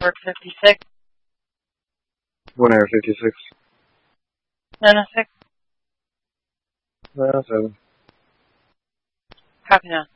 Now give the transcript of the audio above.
Work 56. 1 Air 56. 906. 907. Copy now.